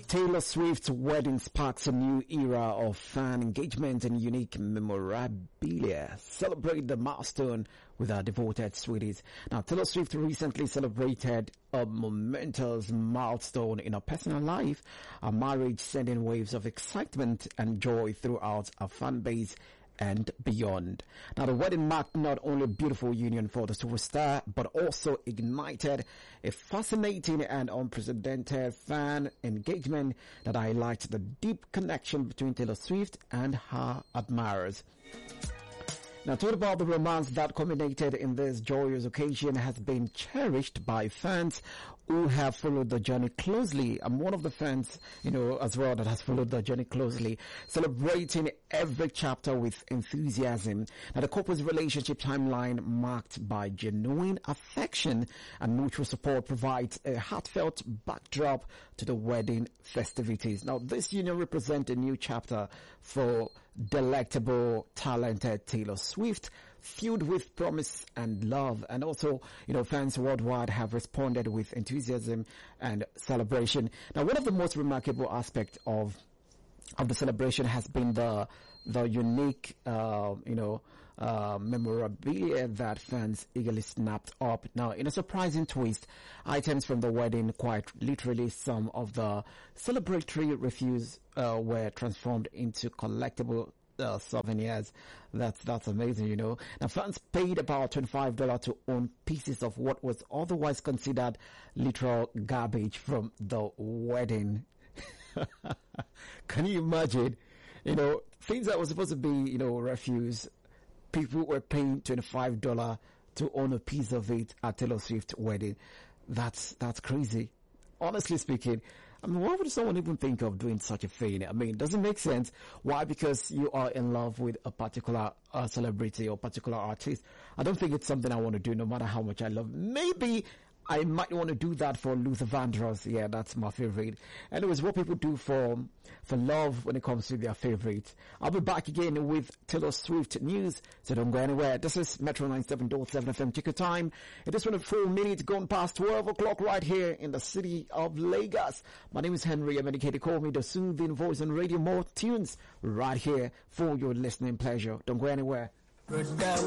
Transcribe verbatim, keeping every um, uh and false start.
Taylor Swift's wedding sparks a new era of fan engagement and unique memorabilia. Celebrate the milestone with our devoted sweeties. Now, Taylor Swift recently celebrated a momentous milestone in her personal life, a marriage sending waves of excitement and joy throughout her fan base and beyond. Now, the wedding marked not only a beautiful union for the superstar, but also ignited a fascinating and unprecedented fan engagement that highlights the deep connection between Taylor Swift and her admirers. Now, talk about the romance that culminated in this joyous occasion has been cherished by fans who have followed the journey closely. I'm one of the fans, you know, as well that has followed the journey closely, celebrating every chapter with enthusiasm. Now, the couple's relationship timeline, marked by genuine affection and mutual support, provides a heartfelt backdrop to the wedding festivities. Now, this union represents a new chapter for delectable, talented Taylor Swift, filled with promise and love. And also, you know, fans worldwide have responded with enthusiasm and celebration. Now, one of the most remarkable aspects of of the celebration has been the the unique, uh, you know, uh, memorabilia that fans eagerly snapped up. Now, in a surprising twist, items from the wedding, quite literally some of the celebratory refuse, uh, were transformed into collectible uh, souvenirs. That's that's amazing, you know. Now, fans paid about twenty-five dollars to own pieces of what was otherwise considered literal garbage from the wedding. Can you imagine? You know, things that were supposed to be, you know, refuse, people were paying twenty-five dollars to own a piece of it at Taylor Swift wedding. That's, that's crazy. Honestly speaking, I mean, why would someone even think of doing such a thing? I mean, does it make sense? Why? Because you are in love with a particular uh, celebrity or particular artist. I don't think it's something I want to do, no matter how much I love. Maybe I might want to do that for Luther Vandross. Yeah, that's my favorite. Anyways, what people do for for love when it comes to their favorite. I'll be back again with Taylor Swift news, so don't go anywhere. This is Metro ninety-seven point seven F M. Check your time. It is twenty-four minutes gone past twelve o'clock right here in the city of Lagos. My name is Henry. I'm dedicated. Call me the soothing voice on radio. More tunes right here for your listening pleasure. Don't go anywhere.